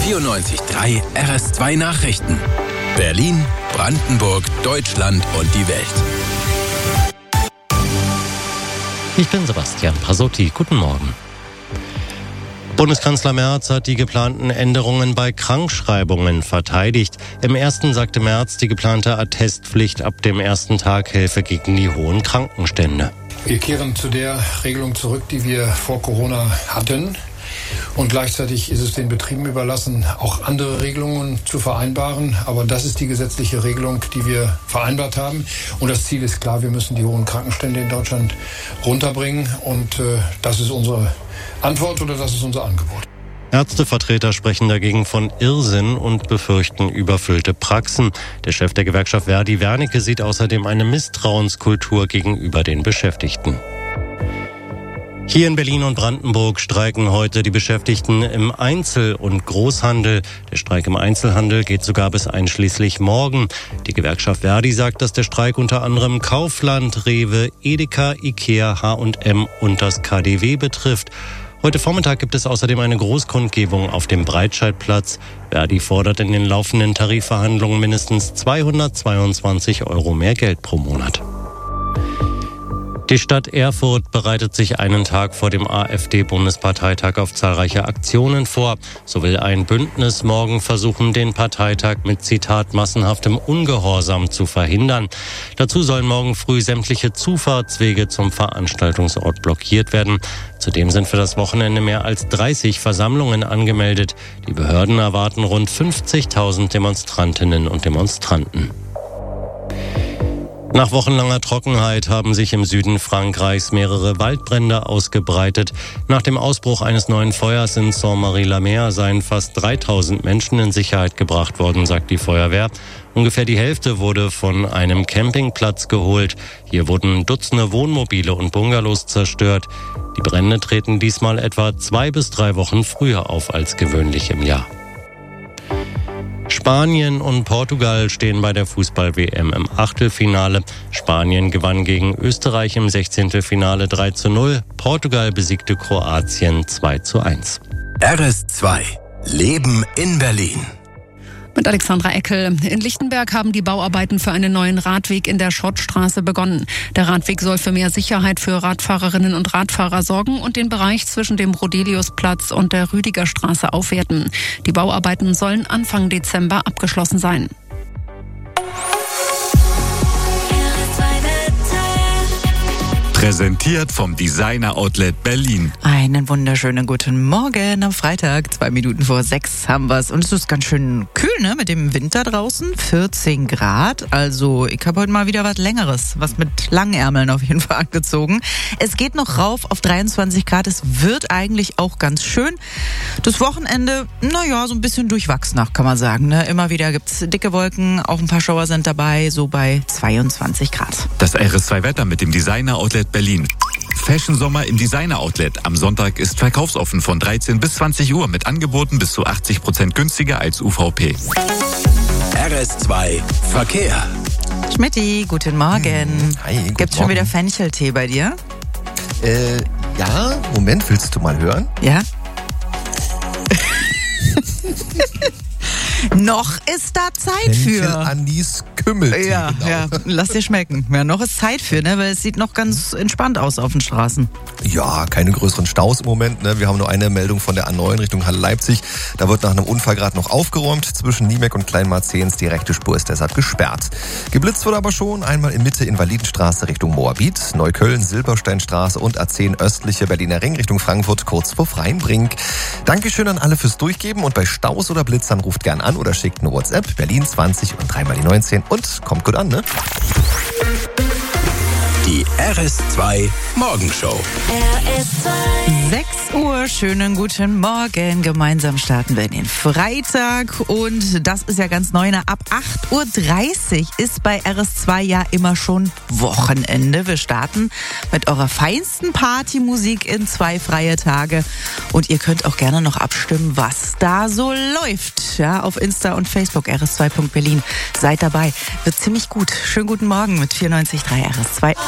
94.3 RS2 Nachrichten. Berlin, Brandenburg, Deutschland und die Welt. Ich bin Sebastian Pasotti. Guten Morgen. Bundeskanzler Merz hat die geplanten Änderungen bei Krankschreibungen verteidigt. Im ersten sagte Merz, die geplante Attestpflicht ab dem ersten Tag helfe gegen die hohen Krankenstände. Wir kehren zu der Regelung zurück, die wir vor Corona hatten. Und gleichzeitig ist es den Betrieben überlassen, auch andere Regelungen zu vereinbaren. Aber das ist die gesetzliche Regelung, die wir vereinbart haben. Und das Ziel ist klar, wir müssen die hohen Krankenstände in Deutschland runterbringen. Und das ist unsere Antwort oder das ist unser Angebot. Ärztevertreter sprechen dagegen von Irrsinn und befürchten überfüllte Praxen. Der Chef der Gewerkschaft Verdi, Wernicke, sieht außerdem eine Misstrauenskultur gegenüber den Beschäftigten. Hier in Berlin und Brandenburg streiken heute die Beschäftigten im Einzel- und Großhandel. Der Streik im Einzelhandel geht sogar bis einschließlich morgen. Die Gewerkschaft Verdi sagt, dass der Streik unter anderem Kaufland, Rewe, Edeka, Ikea, H&M und das KaDeWe betrifft. Heute Vormittag gibt es außerdem eine Großkundgebung auf dem Breitscheidplatz. Verdi fordert in den laufenden Tarifverhandlungen mindestens 222 € mehr Geld pro Monat. Die Stadt Erfurt bereitet sich einen Tag vor dem AfD-Bundesparteitag auf zahlreiche Aktionen vor. So will ein Bündnis morgen versuchen, den Parteitag mit, Zitat, massenhaftem Ungehorsam zu verhindern. Dazu sollen morgen früh sämtliche Zufahrtswege zum Veranstaltungsort blockiert werden. Zudem sind für das Wochenende mehr als 30 Versammlungen angemeldet. Die Behörden erwarten rund 50.000 Demonstrantinnen und Demonstranten. Nach wochenlanger Trockenheit haben sich im Süden Frankreichs mehrere Waldbrände ausgebreitet. Nach dem Ausbruch eines neuen Feuers in Saint-Marie-la-Mer seien fast 3.000 Menschen in Sicherheit gebracht worden, sagt die Feuerwehr. Ungefähr die Hälfte wurde von einem Campingplatz geholt. Hier wurden Dutzende Wohnmobile und Bungalows zerstört. Die Brände treten diesmal etwa 2 bis 3 Wochen früher auf als gewöhnlich im Jahr. Spanien und Portugal stehen bei der Fußball-WM im Achtelfinale. Spanien gewann gegen Österreich im 16. Finale 3:0. Portugal besiegte Kroatien 2:1. RS2 Leben in Berlin. Mit Alexandra Eckel. In Lichtenberg haben die Bauarbeiten für einen neuen Radweg in der Schottstraße begonnen. Der Radweg soll für mehr Sicherheit für Radfahrerinnen und Radfahrer sorgen und den Bereich zwischen dem Rodeliusplatz und der Rüdigerstraße aufwerten. Die Bauarbeiten sollen Anfang Dezember abgeschlossen sein. Präsentiert vom Designer Outlet Berlin. Einen wunderschönen guten Morgen am Freitag. 2 Minuten vor 6 haben wir es. Und es ist ganz schön kühl, ne? Mit dem Winter draußen. 14 Grad. Also ich habe heute mal wieder was Längeres. Was mit langen Ärmeln auf jeden Fall angezogen. Es geht noch rauf auf 23 Grad. Es wird eigentlich auch ganz schön. Das Wochenende, naja, so ein bisschen durchwachsen, kann man sagen. Ne? Immer wieder gibt's dicke Wolken. Auch ein paar Schauer sind dabei. So bei 22 Grad. Das RS2-Wetter mit dem Designer Outlet Berlin. Fashion Sommer im Designer Outlet. Am Sonntag ist verkaufsoffen von 13 bis 20 Uhr mit Angeboten bis zu 80% günstiger als UVP. RS2 Verkehr. Schmidti, guten Morgen. Hi, guten Gibt's schon Morgen. wieder Fencheltee bei dir? Ja, Moment, willst du mal hören? Ja. Noch ist da Zeit Fenchel, für. Anis, Kümmeltee. Ja, genau. ja, lass dir schmecken. Ja, noch ist Zeit für, ne? Weil es sieht noch ganz entspannt aus auf den Straßen. Ja, keine größeren Staus im Moment. Ne? Wir haben nur eine Meldung von der A9 Richtung Halle-Leipzig. Da wird nach einem Unfall gerade noch aufgeräumt. Zwischen Niemek und Kleinmarzehns. Die rechte Spur ist deshalb gesperrt. Geblitzt wurde aber schon. Einmal in Mitte Invalidenstraße Richtung Moabit, Neukölln, Silbersteinstraße und A10 östliche Berliner Ring Richtung Frankfurt kurz vor Freienbrink. Dankeschön an alle fürs Durchgeben und bei Staus oder Blitzern ruft gern an oder schickt eine WhatsApp. Berlin 20 und 3 mal die 19 und kommt gut an, ne? Die RS2 Morgenshow. 6 Uhr, schönen guten Morgen. Gemeinsam starten wir in den Freitag und das ist ja ganz neu. Ab 8:30 Uhr ist bei RS2 ja immer schon Wochenende. Wir starten mit eurer feinsten Partymusik in 2 freie Tage und ihr könnt auch gerne noch abstimmen, was da so läuft. Ja, auf Insta und Facebook rs2.berlin. Seid dabei. Wird ziemlich gut. Schönen guten Morgen mit 94.3 RS2.